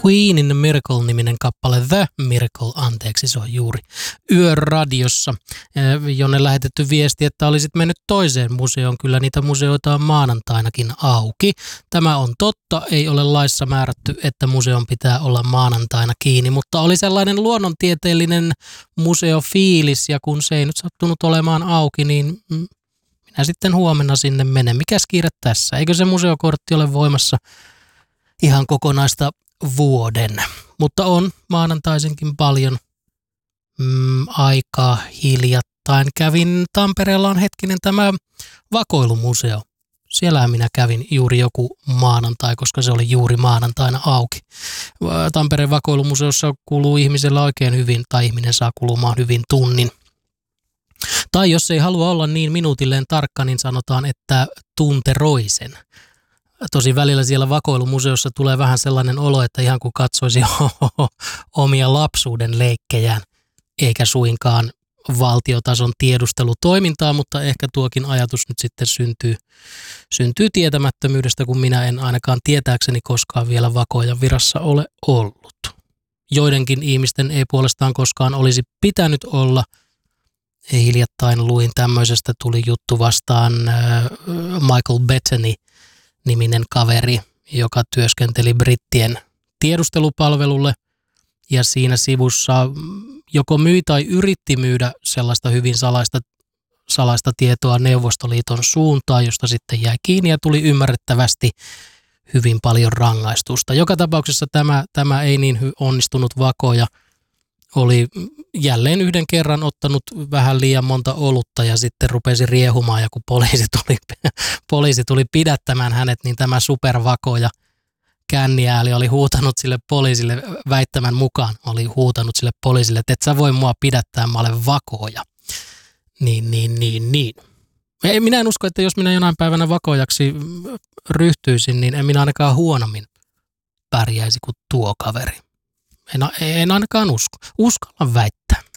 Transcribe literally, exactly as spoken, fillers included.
Queenin Miracle-niminen kappale, The Miracle, anteeksi, se on juuri Yöradiossa, jonne lähetetty viesti, että olisit mennyt toiseen museoon. Kyllä niitä museoita on maanantainakin auki. Tämä on totta, ei ole laissa määrätty, että museon pitää olla maanantaina kiinni, mutta oli sellainen luonnontieteellinen museofiilis, ja kun se ei nyt sattunut olemaan auki, niin minä sitten huomenna sinne menen. Mikäs kiire tässä? Eikö se museokortti ole voimassa ihan kokonaista vuoden? Mutta on maanantaisinkin paljon mm, aikaa hiljattain. Kävin Tampereella on hetkinen tämä vakoilumuseo. Siellähän minä kävin juuri joku maanantai, koska se oli juuri maanantaina auki. Tampereen vakoilumuseossa kuluu ihmisellä oikein hyvin, tai ihminen saa kulumaan hyvin tunnin. Tai jos ei halua olla niin minuutilleen tarkka, niin sanotaan, että tunteroisen. Tosi välillä siellä vakoilumuseossa tulee vähän sellainen olo, että ihan kuin katsoisi omia lapsuuden leikkejään, eikä suinkaan valtiotason tiedustelutoimintaa, mutta ehkä tuokin ajatus nyt sitten syntyy, syntyy tietämättömyydestä, kun minä en ainakaan tietääkseni koskaan vielä vakoijan virassa ole ollut. Joidenkin ihmisten ei puolestaan koskaan olisi pitänyt olla. Hiljattain luin tämmöisestä, tuli juttu vastaan Michael Bettany-niminen kaveri, joka työskenteli brittien tiedustelupalvelulle, ja siinä sivussa joko myi tai yritti myydä sellaista hyvin salaista, salaista tietoa Neuvostoliiton suuntaan, josta sitten jäi kiinni ja tuli ymmärrettävästi hyvin paljon rangaistusta. Joka tapauksessa tämä, tämä ei niin onnistunut vakoja oli jälleen yhden kerran ottanut vähän liian monta olutta ja sitten rupesi riehumaan, ja kun poliisi tuli, poliisi tuli pidättämään hänet, niin tämä supervakoja känniääli oli huutanut sille poliisille, väittämän mukaan oli huutanut sille poliisille, että et sä voi mua pidättää, mä olen vakoja. Niin, niin, niin, niin. Minä en usko, että jos minä jonain päivänä vakojaksi ryhtyisin, niin en minä ainakaan huonommin pärjäisi kuin tuo kaveri. En, en ainakaan usko. Uskallan väittää.